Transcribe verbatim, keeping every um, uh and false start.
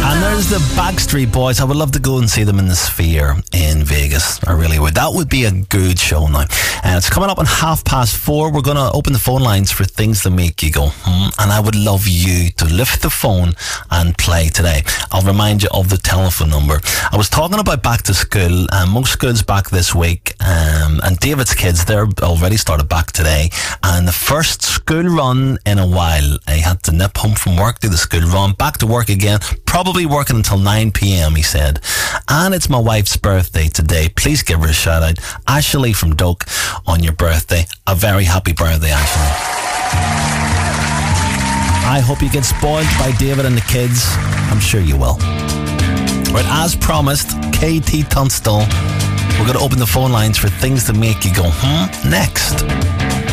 And there's the Backstreet Boys. I would love to go and see them in the Sphere in Vegas. I really would. That would be a good show now. And uh, it's coming up on half past four. We're going to open the phone lines for things that make you go, hmm. And I would love you to lift the phone and play today. I'll remind you of the telephone number. I was talking about back to school. Um, most schools back this week. Um, and David's kids, they're already started back today. And the first school run in a while. I had to nip home from work, do the school run, back to work again. Probably working until nine p.m, he said. And it's my wife's birthday today. Please give her a shout out. Ashley from Doak, on your birthday. A very happy birthday, Ashley. I hope you get spoiled by David and the kids. I'm sure you will. Right, as promised, K T Tunstall. We're going to open the phone lines for things that make you go, hmm, next.